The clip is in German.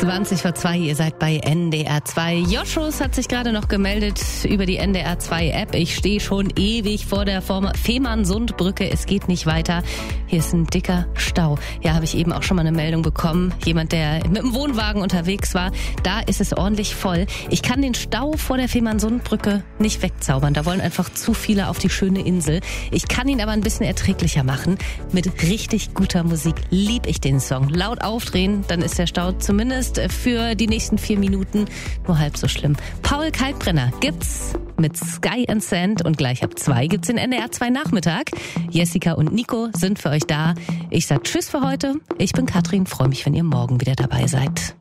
20:02, ihr seid bei NDR 2. Joshus hat sich gerade noch gemeldet über die NDR 2 App. Ich stehe schon ewig vor der Fehmarnsundbrücke. Es geht nicht weiter. Hier ist ein dicker Stau. Ja, habe ich eben auch schon mal eine Meldung bekommen. Jemand, der mit dem Wohnwagen unterwegs war. Da ist es ordentlich voll. Ich kann den Stau vor der Fehmarnsundbrücke nicht wegzaubern. Da wollen einfach zu viele auf die schöne Insel. Ich kann ihn aber ein bisschen erträglicher machen. Mit richtig guter Musik lieb ich den Song. Laut aufdrehen, dann ist der Stau zumindest für die nächsten 4 Minuten nur halb so schlimm. Paul Kalkbrenner gibt's mit Sky and Sand und gleich ab 2 gibt's den NDR 2 Nachmittag. Jessica und Nico sind für euch da. Ich sag Tschüss für heute. Ich bin Katrin, freue mich, wenn ihr morgen wieder dabei seid.